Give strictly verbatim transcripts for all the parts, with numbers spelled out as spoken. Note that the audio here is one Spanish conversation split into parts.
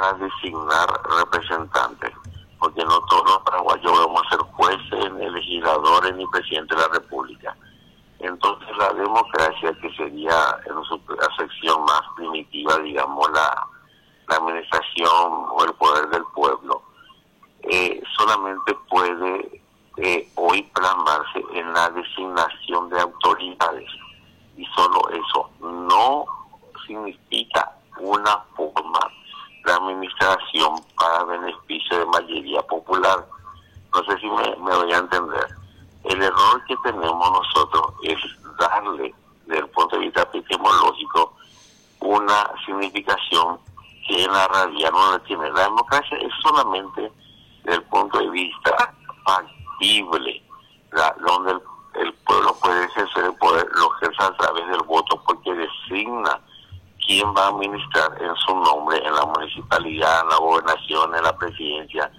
para designar representantes, porque no todos los paraguayos vamos a ser jueces, ni legisladores, ni presidente de la República. Entonces la democracia, que sería en su acepción más primitiva, digamos, la, la administración o el poder del pueblo, eh, solamente puede eh, hoy plasmarse en la designación de autoridades. Y solo eso no significa una forma de administración para beneficio de mayoría popular. No sé si me, me voy a entender. El error que tenemos nosotros es darle, desde el punto de vista epistemológico, una significación que en la realidad no la tiene. La democracia es solamente desde el punto de vista factible, la, donde el, el pueblo puede ejercer el poder, lo ejerce a través del voto, porque designa quién va a administrar en su nombre en la municipalidad, en la gobernación, en la presidencia,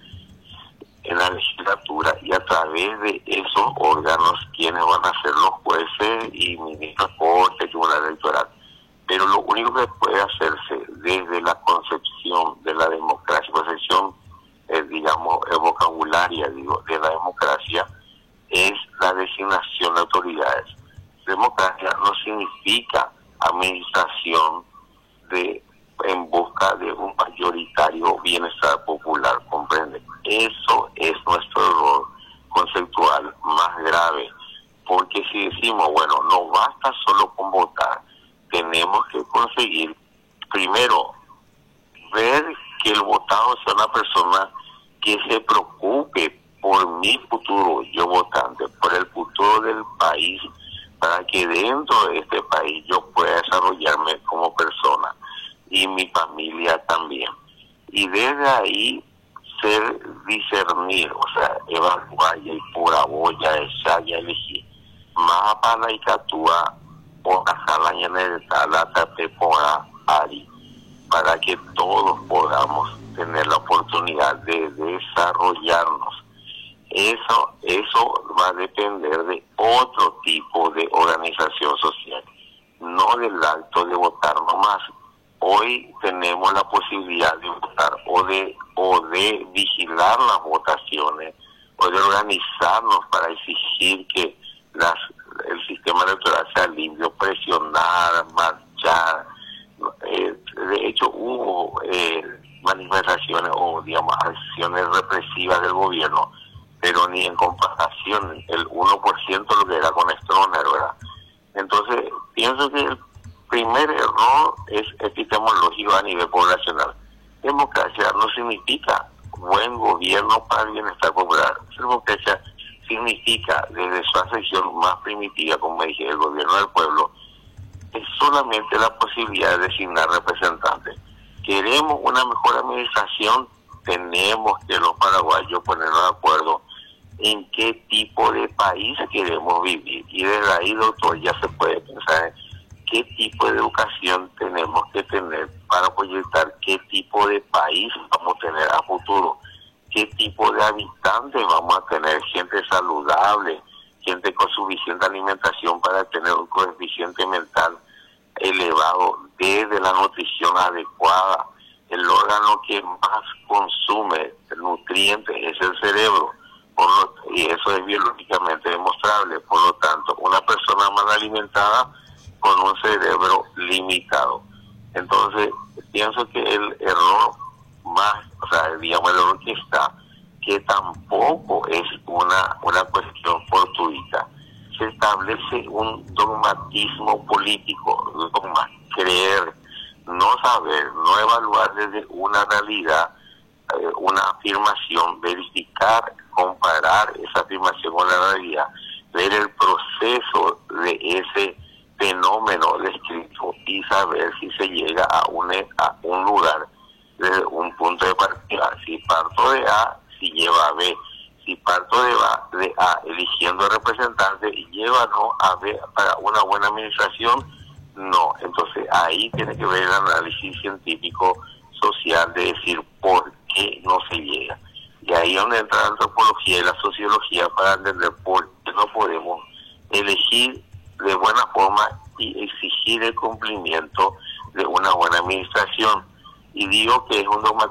en la legislatura, y a través de esos órganos quienes van a ser los jueces y ministros de corte, tribunal electoral. Pero lo único que puede hacerse desde la concepción de la democracia, concepción, eh, digamos, eh, vocabularia, digo, de la democracia, es la designación de autoridades. Democracia no significa administración de en busca de un mayoritario bienestar popular, comprende. Eso es nuestro error conceptual más grave, porque si decimos, bueno, no basta solo con votar, tenemos que conseguir, primero, ver que el votado sea una persona que se preocupe por mi futuro, yo votante, por el futuro del país, para que dentro de este país yo pueda desarrollarme como persona y mi familia también. Y desde ahí ser discernir, o sea, evaluar y por aboya, esa ya elegir. Más para la icatúa o la en el tala tapepora ari, para que todos podamos tener la oportunidad de desarrollarnos. Eso, eso va a depender de otro tipo de organización social, no del acto de votar nomás. Hoy tenemos la posibilidad de votar o de o de vigilar las votaciones o de organizarnos para exigir que las el sistema electoral sea limpio, presionar, marchar. Eh, de hecho hubo eh, manifestaciones o digamos acciones represivas del gobierno, pero ni en comparación el uno por ciento lo que era con Stroessner, ¿verdad? Entonces pienso que el primer error es epistemológico a nivel poblacional. Democracia no significa buen gobierno para el bienestar popular. Democracia significa, desde su acepción más primitiva, como dije, el gobierno del pueblo, es solamente la posibilidad de designar representantes. Queremos una mejor administración, tenemos que los paraguayos ponernos de acuerdo en qué tipo de país queremos vivir. Y desde ahí, doctor, ya se puede pensar en qué tipo de educación tenemos que tener para proyectar qué tipo de país vamos a tener a futuro, qué tipo de habitantes vamos a tener, gente saludable, gente con suficiente alimentación para tener un coeficiente mental elevado, desde la nutrición adecuada. El órgano que más consume nutrientes es el cerebro, por lo, y eso es biológicamente demostrable. Por lo tanto, una persona mal alimentada con un cerebro limitado. Entonces, pienso que el error más, o sea, digamos, el error que está, que tampoco es una, una cuestión fortuita. Se establece un dogmatismo político, dogma, creer, no saber, no evaluar desde una realidad, eh, una afirmación, verificar, comparar esa afirmación con la realidad, ver el proceso de ese fenómeno descrito y saber si se llega a un, a un lugar desde un punto de partida. Si parto de A, si lleva a B. Si parto de A, de A eligiendo representantes y lleva no a B para una buena administración, no. Entonces ahí tiene que ver el análisis científico social de decir por qué no se llega. Y ahí es donde entra la antropología y la sociología para entender por qué no podemos elegir de buena forma y exigir el cumplimiento de una buena administración. Y digo que es un dogma